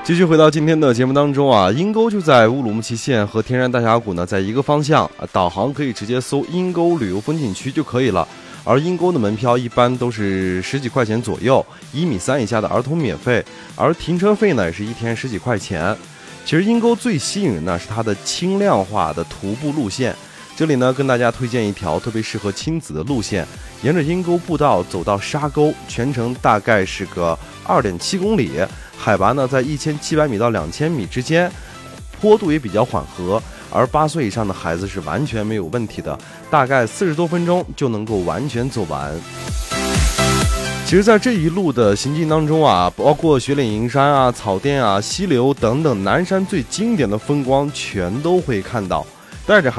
继续回到今天的节目当中啊，阴沟就在乌鲁木齐县和天然大峡谷呢在一个方向，导航可以直接搜阴沟旅游风景区就可以了。而阴沟的门票一般都是10几块钱左右，1.3米以下的儿童免费，而停车费呢也是1天10几块钱。其实阴沟最吸引人呢是它的轻量化的徒步路线，这里呢跟大家推荐一条特别适合亲子的路线，沿着阴沟步道走到沙沟，全程大概是个2.7公里，海拔呢在1700米到2000米之间，坡度也比较缓和，而8岁以上的孩子是完全没有问题的，大概40多分钟就能够完全走完。其实在这一路的行进当中啊，包括雪岭银山啊、草甸啊、溪流等等南山最经典的风光全都会看到，带着